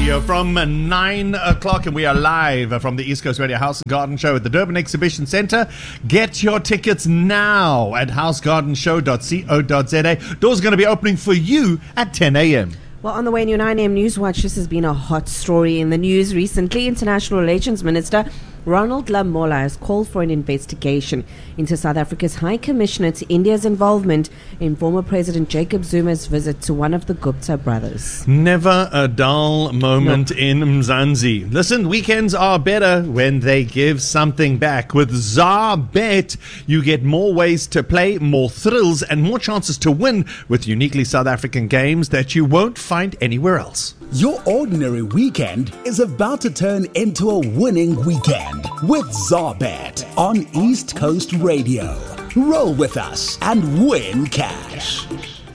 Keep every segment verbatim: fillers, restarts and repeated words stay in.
From nine o'clock, and we are live from the East Coast Radio House and Garden Show at the Durban Exhibition Centre. Get your tickets now at house garden show dot co dot za. Doors are going to be opening for you at ten a.m. Well, on the way in your nine a.m. News Watch, this has been a hot story in the news recently. International Relations Minister Ronald Lamola has called for an investigation into South Africa's High Commissioner to India's involvement in former President Jacob Zuma's visit to one of the Gupta brothers. Never a dull moment no. in Mzansi. Listen, weekends are better when they give something back. With ZARBet, you get more ways to play, more thrills, and more chances to win with uniquely South African games that you won't find anywhere else. Your ordinary weekend is about to turn into a winning weekend with ZARBet on East Coast Radio. Roll with us and win cash.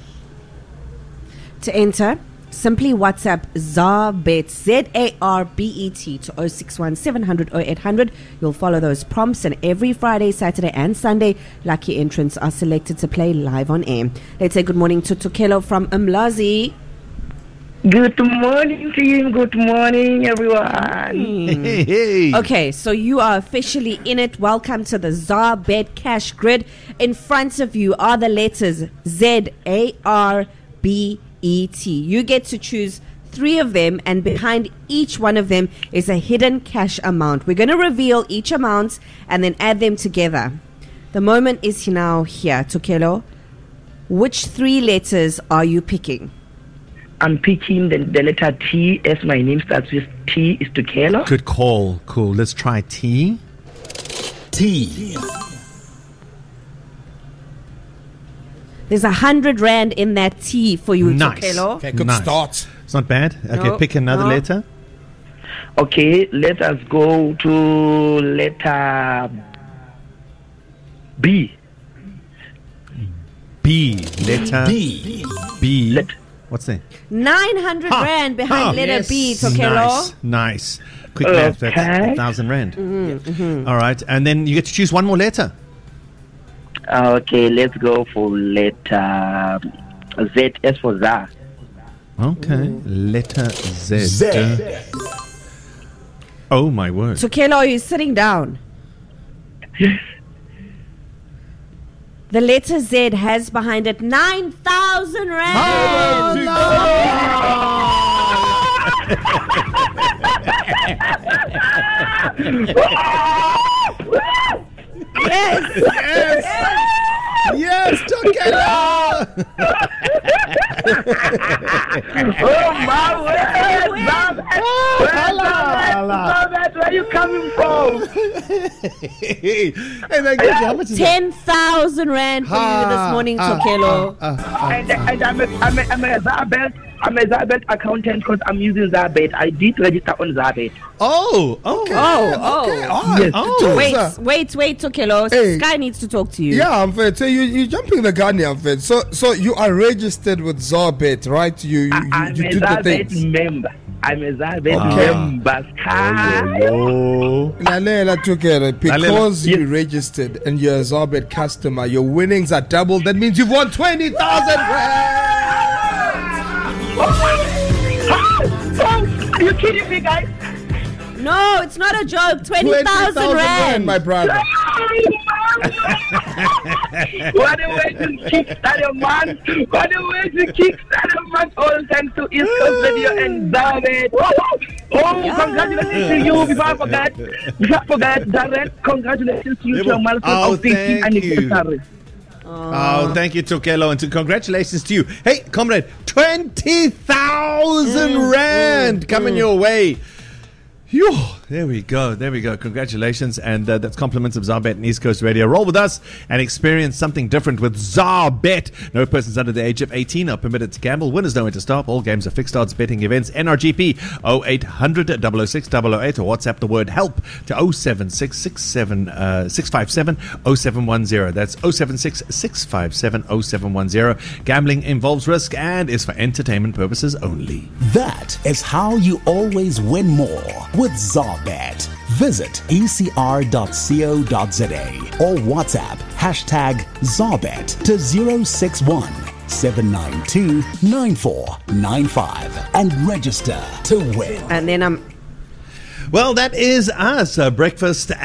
To enter, simply WhatsApp ZARBet, Z A R B E T, to oh six one seven hundred oh eight hundred. You'll follow those prompts, and every Friday, Saturday and Sunday, lucky entrants are selected to play live on air. Let's say good morning to Tokelo from Umlazi. Good morning, team. Good morning, everyone. Hey, hey. Okay, so you are officially in it. Welcome to the ZARBet Cash Grid. In front of you are the letters Z A R B E T. You get to choose three of them, and behind each one of them is a hidden cash amount. We're going to reveal each amount and then add them together. The moment is now here. Tokelo, which three letters are you picking? I'm picking the, the letter T, as my name starts with T, is Tokelo. Good call. Cool. Let's try T. T. There's a hundred rand in that T for you, Nice. Tokelo. Okay, good Nice. start. It's not bad. Okay, No, pick another no. letter. Okay, let us go to letter B. B. Letter B. B. Let- What's that? nine hundred Huh. rand behind Huh. letter Yes. B, Tokelo. Nice. Nice. Quick math. That's Okay. a thousand rand. Mm-hmm. All right. And then you get to choose one more letter. Okay, let's go for letter Z, as for Za. Okay. Letter Z. Z. Oh, my word. Tokelo, are you sitting down? The letter Z has behind it nine thousand rand. Yes. Yes, Tokelo! Oh, my word! Zabet, where are you coming from? Hey, thank you. How much is that? ten thousand rand for you this morning, Ah, Tokelo. ah, ah, And, and I'm a, I'm a, I'm a Zabet, I'm a Zabet accountant because I'm using Zabet. I did register on Zabet. Oh, okay. Oh, oh. Yes. Oh. Wait, Sir. wait, wait, Tokelo. Hey. Sky needs to talk to you. Yeah, I'm fair. So you you jumping the gun here, I'm fair. So so you are registered with ZARBet, right? You you, you, I'm you a do the Zabet things. member. I'm a Zabet Okay. member. Sky. Oh. Lalela Tokelo, because Lalela. you registered and you're a ZARBet customer, your winnings are doubled. That means you've won twenty thousand rand. Oh, are you kidding me, guys? No, it's not a joke. twenty thousand rand. my brother. What a way to kickstart a month! What a way to kickstart a month! All thanks to East Coast Radio and Zabet. Oh, Yeah. congratulations to you! Before I forget, before I forget, Zabet, congratulations to you to your milestone Oh, of fifty thank anniversary. Oh, thank you, Tokelo, and to congratulations to you. Hey, comrade, twenty thousand rand coming your way. Phew, there we go. There we go. Congratulations. And uh, that's compliments of ZARBet and East Coast Radio. Roll with us and experience something different with ZARBet. No persons under the age of eighteen are permitted to gamble. Winners know when to stop. All games are fixed odds betting events. N R G P oh eight hundred, double oh six, double oh eight or WhatsApp the word help to oh seven six, six seven, uh, six five seven, oh seven one oh. That's oh seven six, six five seven, oh seven one oh. Gambling involves risk and is for entertainment purposes only. That is how you always win more with ZARBet. Visit e c r dot co dot za or WhatsApp hashtag ZARBet to zero six one, seven nine two, nine four nine five and register to win. And then I'm Well, that is us. Uh, breakfast